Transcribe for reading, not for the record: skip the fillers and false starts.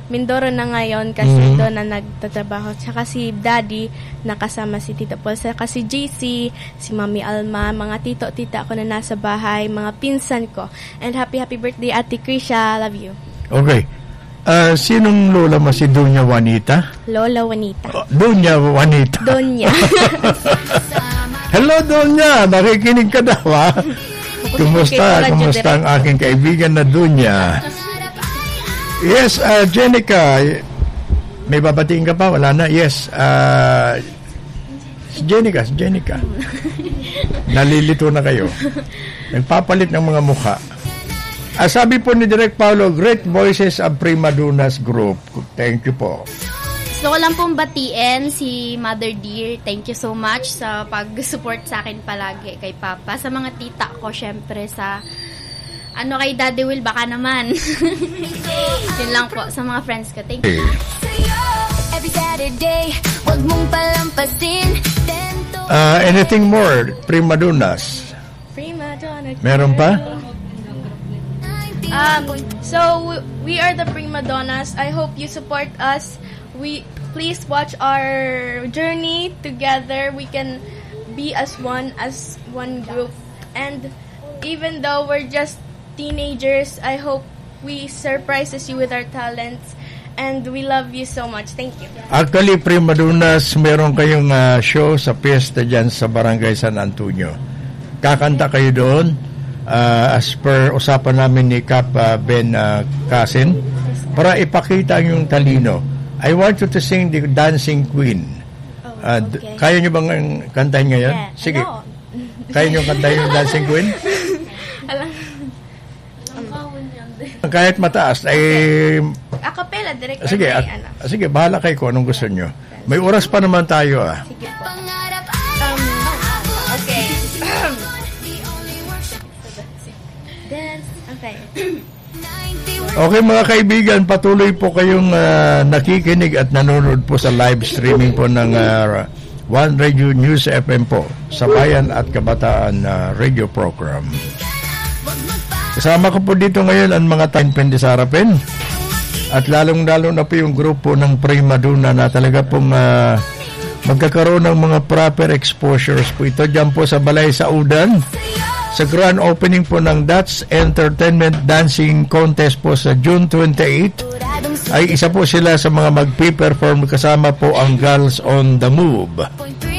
Mindoro na ngayon kasi doon na nagtatrabaho. Tsaka si Daddy, nakasama si Tito Paul. Tsaka si JC, si Mami Alma, mga tito-tita ko na nasa bahay, mga pinsan ko. And happy birthday, Ate Krisha. Love you. Okay. Sinong lola mo? Si Doña Juanita? Lola Juanita. Doña Juanita. Doña. Hello, Doña. Nakikinig ka daw, ha? Kumusta ang aking kaibigan na Doña? Yes, Jenica. May babatiin ka pa? Wala na? Yes. Si Jenica. Nalilito na kayo. Nagpapalit ng mga mukha. Sabi po ni Direk Paulo, great voices of Prima Donnas Group. Thank you po. Gusto ko lang pong batiin si Mother Dear. Thank you so much sa pag-support sa akin palagi kay Papa. Sa mga tita ko, syempre sa kay Daddy Will, baka naman. Yun lang po sa mga friends ko. Thank you. Every Saturday, wag mong palampasin. Anything more, Prima Donnas? Prima Donna. Meron pa? So we are the Prima Donnas. I hope you support us. Please watch our journey together. We can be as one group. And even though we're just teenagers, I hope we surprises you with our talents. And we love you so much. Thank you. Actually, Prima Donnas, meron kayong show sa piyesta dyan sa Barangay San Antonio. Kakanta kayo doon. As per usapan namin ni Kap Ben Kasin, para ipakita yung talino. I want you to sing the Dancing Queen. Okay. Kaya nyo bang kantahin ngayon? Yeah. Sige. Hello. Kaya nyo kantahin yung Dancing Queen? Kahit mataas ay acapella direct. Sige, bahala kayo kung anong gusto nyo. May oras pa naman tayo. Sige po. Okay. Okay. Okay mga kaibigan, patuloy po kayong nakikinig at nanonood po sa live streaming po ng One Radio News FM po sa Bayan at Kabataan radio program. Kasama ko po dito ngayon ang mga tainpen sa harapin at lalong-lalo na po yung grupo ng Prima Donna na talaga pong magkakaroon ng mga proper exposures po ito dyan po sa Balay Saudan sa grand opening po ng That's Entertainment Dancing Contest po sa June 28 ay isa po sila sa mga magpi-perform kasama po ang Girls on the Move.